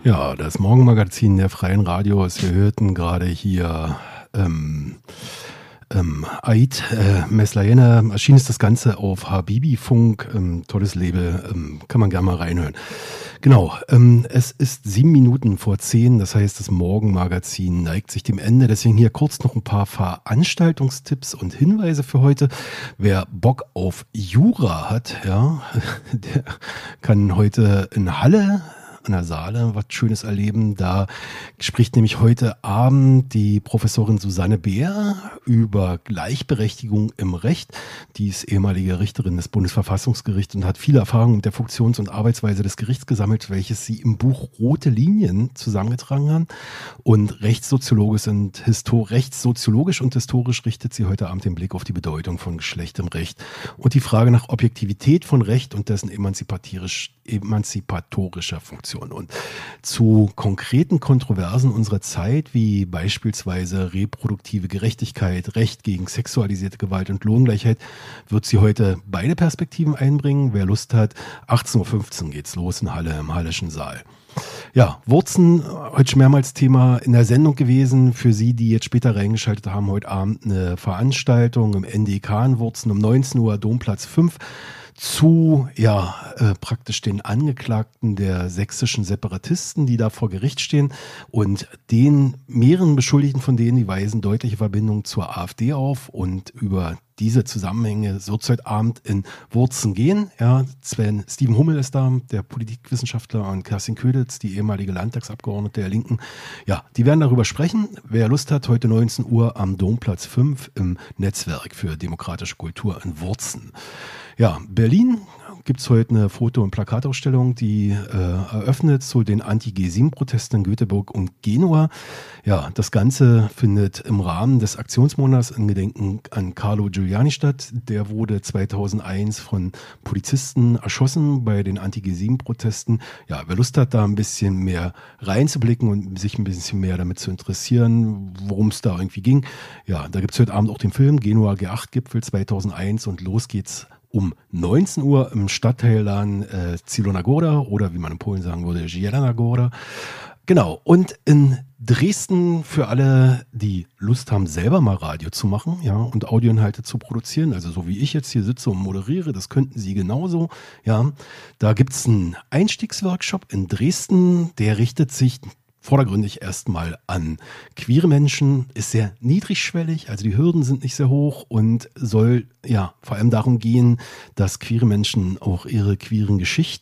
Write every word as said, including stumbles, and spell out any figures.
Ja, das Morgenmagazin der Freien Radios. Wir hörten gerade hier ähm, ähm, Aid, äh, Meslayena. Erschienen ist das Ganze auf Habibi-Funk. Ähm, tolles Label, ähm, kann man gerne mal reinhören. Genau, ähm, es ist sieben Minuten vor zehn, das heißt, das Morgenmagazin neigt sich dem Ende. Deswegen hier kurz noch ein paar Veranstaltungstipps und Hinweise für heute. Wer Bock auf Jura hat, ja, der kann heute in Halle an der Saale was Schönes erleben. Da spricht nämlich heute Abend die Professorin Susanne Beer über Gleichberechtigung im Recht. Die ist ehemalige Richterin des Bundesverfassungsgerichts und hat viele Erfahrungen mit der Funktions- und Arbeitsweise des Gerichts gesammelt, welches sie im Buch Rote Linien zusammengetragen hat. Und rechtssoziologisch und, histor- rechtssoziologisch und historisch richtet sie heute Abend den Blick auf die Bedeutung von Geschlecht im Recht und die Frage nach Objektivität von Recht und dessen emanzipatorisch, emanzipatorischer Funktion. Und zu konkreten Kontroversen unserer Zeit, wie beispielsweise reproduktive Gerechtigkeit, Recht gegen sexualisierte Gewalt und Lohngleichheit, wird sie heute beide Perspektiven einbringen. Wer Lust hat, achtzehn Uhr fünfzehn geht's los in Halle, im Hallischen Saal. Ja, Wurzen, heute schon mehrmals Thema in der Sendung gewesen. Für Sie, die jetzt später reingeschaltet haben, heute Abend eine Veranstaltung im N D K in Wurzen um neunzehn Uhr, Domplatz fünf. Zu, ja, äh, praktisch den Angeklagten der sächsischen Separatisten, die da vor Gericht stehen und den mehreren Beschuldigten von denen, die weisen deutliche Verbindungen zur AfD auf und über diese Zusammenhänge wird es heute Abend in Wurzen gehen. Ja, Sven, Steven Hummel ist da, der Politikwissenschaftler, und Kerstin Köditz, die ehemalige Landtagsabgeordnete der Linken. Ja, die werden darüber sprechen. Wer Lust hat, heute neunzehn Uhr am Domplatz fünf im Netzwerk für demokratische Kultur in Wurzen. Ja, Berlin gibt es heute eine Foto- und Plakatausstellung, die äh, eröffnet zu den Anti-G sieben Protesten in Göteborg und Genua. Ja, das Ganze findet im Rahmen des Aktionsmonats in Gedenken an Carlo Giuliani statt. Der wurde zweitausendeins von Polizisten erschossen bei den Anti-G sieben Protesten. Ja, wer Lust hat, da ein bisschen mehr reinzublicken und sich ein bisschen mehr damit zu interessieren, worum es da irgendwie ging. Ja, da gibt es heute Abend auch den Film Genua G acht Gipfel zweitausendeins und los geht's um neunzehn Uhr im Stadtteilladen äh, Zielona Góra oder wie man in Polen sagen würde, Zielona Góra. Genau, und in Dresden für alle, die Lust haben, selber mal Radio zu machen, ja, und Audioinhalte zu produzieren, also so wie ich jetzt hier sitze und moderiere, das könnten Sie genauso, ja. Da gibt's einen Einstiegsworkshop in Dresden, der richtet sich vordergründig erstmal an queere Menschen, ist sehr niedrigschwellig, also die Hürden sind nicht sehr hoch und soll ja vor allem darum gehen, dass queere Menschen auch ihre queeren Geschichten